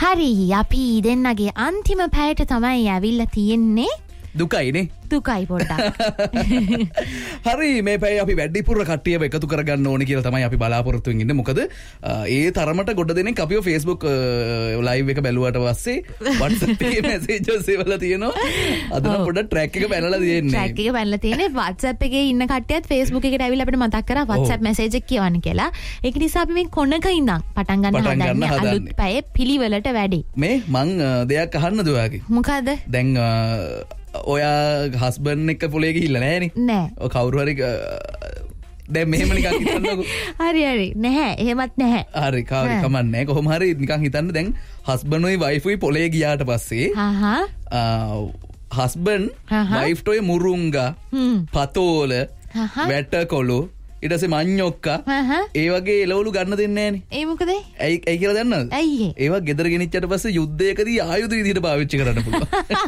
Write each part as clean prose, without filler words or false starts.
හරි අපි දෙන්නගේ අන්තිම පැයට තමයි ඇවිල්ලා තියෙන්නේ. දුකයිනේ. දුකයි පොඩ්ඩක්. හරි මේ පැය අපි වැඩිපුර කට්ටියව එකතු කරගන්න ඕනේ කියලා තමයි අපි බලාපොරොත්තු වෙන්නේ. මොකද ඒ තරමට ගොඩ දෙනෙක් අපිව Facebook live එක බැලුවට පස්සේ WhatsApp එකේ messages එවලා තියෙනවා. අද නම් පොඩ්ඩක් track එක බැලලා තියෙන්නේ. track එක බැලලා තියෙන්නේ WhatsApp එකේ ඉන්න කට්ටියත් Facebook එකට ඇවිල්ලා අපිට මතක් කරා WhatsApp message එක කියවන්න කියලා. ඒක නිසා අපි මේ කොනක ඉඳන් පටන් ගන්න හදන්නේ අලුත් පැයේ පිළිවෙලට වැඩි. මේ මං දෙයක් අහන්නද ඔයාගේ? මොකද? දැන් ඔයා හස්බන්ඩ් එක්ක පොලේ ගිහිල්ලා නැහනේ. නෑ. ඔය කවුරු හරි දැන් මෙහෙම නිකන් හිතන්නකෝ. හරි නැහැ. එහෙමත් නැහැ. හරි කමන්නේ. කොහොම හරි නිකන් හිතන්න දැන් හස්බන්ඩ් ඔයි වයිෆුයි පොලේ ගියාට පස්සේ හස්බන්ඩ් වයිෆ්ට ඔය මුරුංගා පතෝල වැටකොළු ඊට පස්සේ මඤ්ඤොක්කා ඒ වගේ එළවලු ගන්න දෙන්නේ නැහනේ. ඒ මොකද? ඇයි කියලා දන්නවද? ඇයි ඒවා ගෙදර ගෙනිච්චට පස්සේ යුද්ධයකදී ආයුධ විදිහට පාවිච්චි කරන්න පුළුවන්.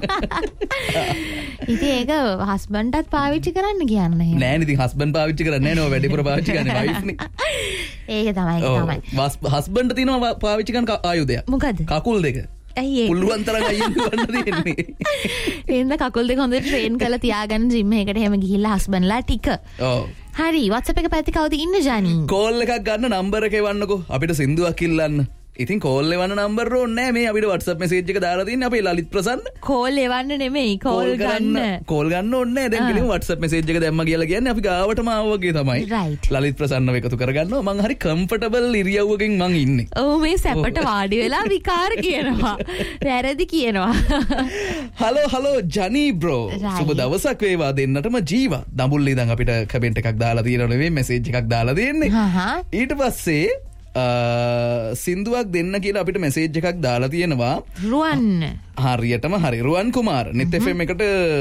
ඉතින් ඒක හස්බන්ඩ්ටත් පාවිච්චි කරන්න කියන්නේ නැහැ. නෑනේ ඉතින් හස්බන්ඩ් පාවිච්චි කරන්නේ නැහැ නෝ වැඩිපුර පාවිච්චි කරන්නේ වයිෆ්නේ. ඒක තමයි. හස්බන්ඩ් තියෙනවා පාවිච්චි කරන ආයුධය. මොකද? කකුල් දෙක. පුළුවන් තරම් අයින් කරන්න තියෙන්නේ. එහෙනම් කකුල් දෙක හොඳට ට්‍රේන් කරලා තියාගන්න ජිම් එකකට එහෙම ගිහිල්ලා හස්බන්ඩ්ලා ටික. ඔව්. හරි WhatsApp එක පැත්තේ කවුද ඉන්නේ ජානි? කෝල් එකක් ගන්න නම්බර එක එවන්නකෝ. අපිට සින්දුවක් ඉල්ලන්න. ඉතින් කෝල් එවන්න නම්බර ඕනේ නැහැ. මේ අපිට WhatsApp message එක දාලා තියෙන්නේ අපේ ලලිත් ප්‍රසන්න. කෝල් එවන්න නෙමෙයි කෝල් ගන්න. කෝල් ගන්න ඕනේ නැහැ. දැන් පිළිම WhatsApp message එක දැම්ම කියලා කියන්නේ අපි ගාවටම ආව වගේ තමයි. ලලිත් ප්‍රසන්නව එකතු කරගන්නවා. මං හරි කම්ෆර්ටබල් ඉරියව්වකින් මං ඉන්නේ. ඔව් මේ සැපට වාඩි වෙලා විකාර කියනවා. වැරදි කියනවා. Hello ජනී bro. සුබ දවසක් වේවා දෙන්නටම ජීවා. දඹුල්ලේ ඉඳන් අපිට කමෙන්ට් එකක් දාලා තියෙනවා නෙවෙයි මැසේජ් එකක් දාලා තියෙන්නේ. ඊට පස්සේ සින්දුවක් දෙන්න කියලා අපිට මැසේජ් එකක් දාලා තියෙනවා රුවන්. හරියටම හරි රුවන් කුමාර net fm එකට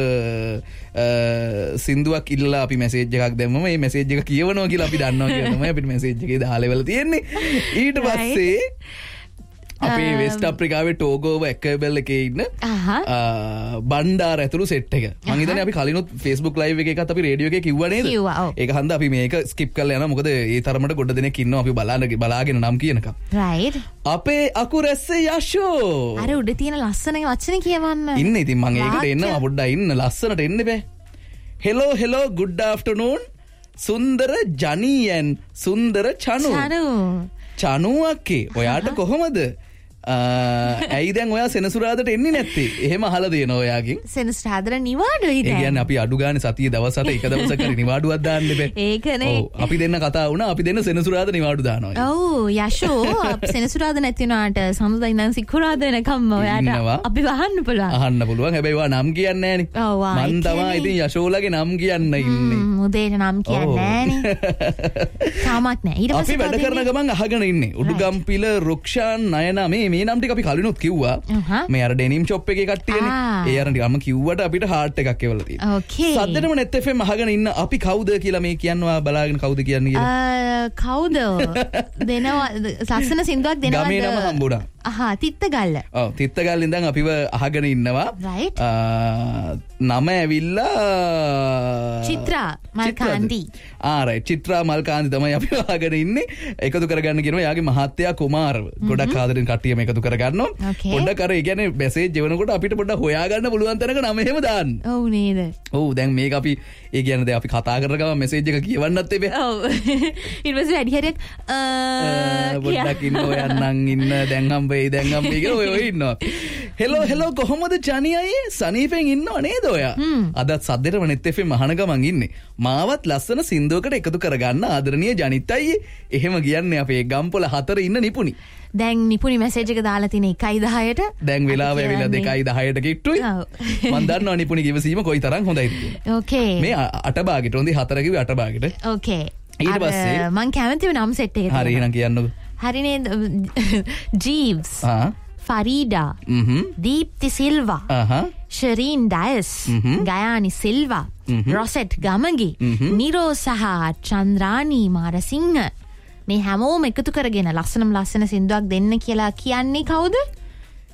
සින්දුවක් ඉල්ලලා අපි මැසේජ් එකක් දැම්මම මේ මැසේජ් එක කියවනවා කියලා අපි දන්නවා කියලා තමයි අපිට මැසේජ් එකේ දාලා ඉවල තියෙන්නේ. ඊට පස්සේ අපේ වෙස්ට් අප්‍රිකාවේ ටෝගෝව ඇකබෙල් එකේ ඉන්න බණ්ඩාර ඇතුළු සෙට් එක. මං හිතන්නේ අපි කලිනුත් Facebook live එකකත් අපි රේඩියෝ එකේ කිව්වා නේද? ඒක හන්ද අපි මේක ස්කිප් කරලා යනවා. මොකද ඒ තරමට ගොඩ දෙනෙක් ඉන්නවා අපි බලාගෙන නම් කියනකම්. රයිට්. අපේ අකුරැස්සේ යෂෝ. අර උඩ තියෙන ලස්සන වචන කියවන්න. ඉන්න ඉතින් මං ඒකට එන්නවා පොඩ්ඩක් ඉන්න ලස්සනට එන්න බෑ. hello good afternoon සුන්දර ජනී and සුන්දර චනු අක්කේ ඔයාට කොහොමද? ඇයි දැන් ඔයා සෙනසුරාදට එන්නේ නැත්තේ? එහෙම අහලා දෙනවා ඔයාගෙන්. සෙනසුරාදට නිවාඩුයි දැන්. ඒ කියන්නේ අපි අඩු ගානේ සතියේ දවසට එක දවසක් හරි නිවාඩුවක් දාන්න බෑ. ඒකනේ. ඔව් අපි දෙන්න කතා වුණා. අපි දෙන්න සෙනසුරාද නිවාඩු දානවා. ඔව් යෂෝ සෙනසුරාද නැති වුණාට සමුදා ඉඳන් සිකුරාද වෙනකම්ම ඔයාට අපි වහන්න පුළුවන්. අහන්න පුළුවන්. හැබැයි ඔයා නම් කියන්නේ නැහනේ. ඔව් මන් තමයි ඉතින් යෂෝලගේ නම් කියන්න ඉන්නේ. මුදේට නම් කියන්නේ නැහනේ. තාමත් නැහැ. ඊට පස්සේ අපි වැඩ කරන ගමන් අහගෙන ඉන්නේ. උඩුගම්පිල රුක්ෂාන් නයනා මේ නම් ටික අපි කලිනුත් කිව්වා. මේ අර ඩෙනිම් ෂොප් එකේ කට්ටියනේ. ඒ අර ටිකම කිව්වට අපිට හાર્ට් එකක් එවලා තියෙනවා. සද්දෙටම net fm අහගෙන ඉන්න අපි කවුද කියලා මේ කියනවා බලාගෙන කවුද කියන්නේ කියලා. කවුද? දෙනවා ලස්සන සින්දුවක් දෙනවද? ගමේ නම හම්බුණා. තිත්තගල්ල. ඔව් තිත්තගල්ල ඉඳන් අපිව අහගෙන ඉන්නවා. නම ඇවිල්ලා චිත්‍රා මල්කාන්ති. රයිට් චිත්‍රා මල්කාන්ති තමයි අපි අහගෙන ඉන්නේ. එකතු කරගන්න කියනවා. යාගේ මහත්තයා කුමාරව. ගොඩක් ආදරෙන් කට්ටියම එකතු කරගන්නවා. පොඩ්ඩක් අර ඒ කියන්නේ මැසේජ් එවනකොට අපිට පොඩ්ඩක් හොයාගන්න පුළුවන් තැනක නම එහෙම දාන්න. ඔව් නේද? ඔව් දැන් මේක අපි ඒ කියන්නේ දැන් අපි කතා කරන ගමන් මැසේජ් එක කියවන්නත් එපේ. ඔව් ඊට පස්සේ වැඩි හරියක් පොඩ්ඩක් ඉන්න ඔයන්නම් ඉන්න දැන් හම්බෙයි කියලා ඔය ඉන්නවා. හෙලෝ කොහොමද ජනි අයියේ? සනීපෙන් ඉන්නව නේද ඔයා? අදත් සද්දෙටම net fm අහන ගමන් ඉන්නේ. මාවත් ලස්සන සින්දුවකට එකතු කරගන්න ආදරණීය ජනිත් අයියේ. එහෙම කියන්නේ අපේ ගම්පොළ 4 ඉන්න නිපුණි. දැන් නිපුණි මැසේජ් එක දාලා තියෙන 1:10ට. දැන් වෙලාව ඇවිල්ලා 2:10ට කිට්ටුයි. මම දන්නවා නිපුණි කිව්වසීම කොයි තරම් හොඳයිද කියලා. ඕකේ. මේ 8 භාගෙට හොඳයි 4 කිව්වේ 8 භාගෙට. ඕකේ. ඊට පස්සේ මං කැමතිව නම් සෙට් එක. හරි එහෙනම් කියන්නකෝ. හරි නේද? ජීව්ස්. ෆරීඩා. දීප්ති සිල්වා. ශරීන් ඩයස්. ගයානි සිල්වා. රොසෙට් ගමගේ. නිරෝ සහ චන්ද්‍රානී මාරසිංහ. මේ හැමෝම එකතු කරගෙන ලස්සන සින්දුවක් දෙන්න කියලා කියන්නේ කවුද?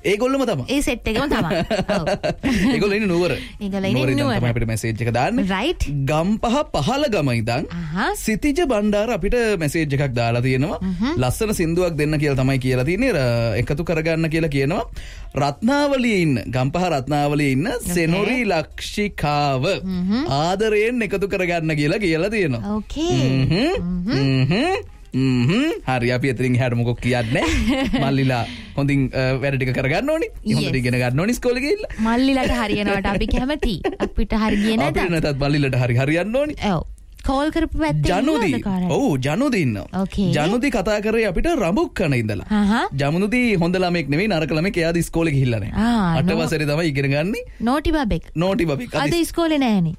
ඒගොල්ලොම තමයි. ඒ සෙට් එකම තමයි. ඔව්. ඒගොල්ලෝ ඉන්නේ නුවර. ඒගොල්ලෝ ඉන්නේ නුවර. තමයි අපිට මැසේජ් එක දාන්නේ. right. ගම්පහ පහළ ගම ඉඳන් සිතිජ බණ්ඩාර අපිට මැසේජ් එකක් දාලා තියෙනවා. ලස්සන සින්දුවක් දෙන්න කියලා තමයි කියලා තියෙන්නේ. එකතු කරගන්න කියලා කියනවා. රත්නාවලියේ ඉන්න ගම්පහ රත්නාවලියේ ඉන්න සෙනොරි ලක්ෂිකාව ආදරයෙන් එකතු කරගන්න කියලා තියෙනවා. okay. හරි අපි එතනින් එහාට මොකක් කියන්නේ මල්ලිලා හොඳින් වැඩ ටික කරගන්න ඕනි. හොඳට ඉගෙන ගන්න ඕනි ඉස්කෝලේ ගිහිල්ලා. මල්ලිලාට හරියනවට අපි කැමති. අපිට හරියන්නේ නැත. අපිට නැතත් මල්ලිලාට හරියන්න ඕනි. ඔව්. කෝල් කරපු පැත්තේ ජනුදි. ඔව් ජනුදි ඉන්නවා. ජනුදි කතා කරේ අපිට රඹුක්කන ඉඳලා. ජනුදි හොඳ ළමෙක් නෙවෙයි නරක ළමෙක්. එයාද ඉස්කෝලේ ගිහිල්ලා නැහැ. 8 වසරේ තමයි ඉගෙන ගන්නේ. නෝටි බබෙක්. අද ඉස්කෝලේ නැහනේ.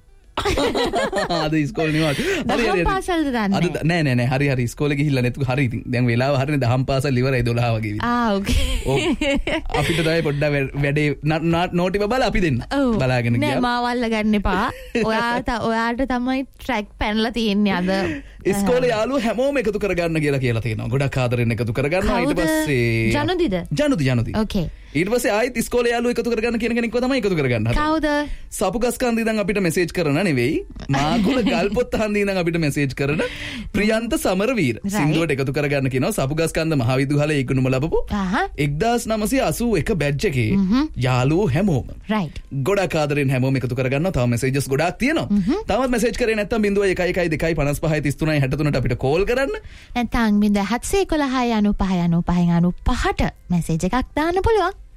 අද ඉස්කෝලේ නිවාඩු. දහම් පාසල්ද දන්නේ? නෑ හරි ඉස්කෝලේ ගිහිල්ලා නැතු හරි ඉතින්. දැන් වෙලාව හරිනේ දහම් පාසල් ඉවරයි 12 වගේ විතර. ඕකේ. අපිට තමයි පොඩ්ඩක් වැඩේ නෝටි බබලා අපි දෙන්න. බලාගෙන ගියා. නෑ මාවල්ල ගන්න එපා. ඔයාට තමයි ට්‍රැක් පැනලා තියෙන්නේ අද. ඉස්කෝලේ යාළුවෝ හැමෝම එකතු කරගන්න කියලා තියෙනවා. ගොඩක් ආදරෙන් එකතු කරගන්නවා. ඊට පස්සේ ජනුදි. ඕකේ. ඊට පස්සේ ආයෙත් ඉස්කෝලේ යාළුවෝ එකතු කරගන්න කියන කෙනෙක්ව තමයි එකතු කරගන්න හදන්නේ. කවුද? සපුගස්කන්ධ ඉඳන් අපිට මෙසේජ් කරන නෙවෙයි. මාගුල ගල්පොත් හන්දිය ඉඳන් අපිට මෙසේජ් කරන ප්‍රියන්ත සමරවීර. සින්දුවට එකතු කරගන්න කියනවා. සපුගස්කන්ධ මහවිදුහලේ ඉක්ුණුම ලැබපු 1981 බැච් එකේ යාළුවෝ හැමෝම. right. ගොඩක් ආදරෙන් හැමෝම එකතු කරගන්නවා. තව මෙසේජස් ගොඩක් තියෙනවා. තවත් මෙසේජ් කරේ නැත්නම් 0112553363 අපිට කෝල් කරන්න. නැත්නම් 0711959595ට මෙසේජ් එකක් දාන්න පුළුවන්.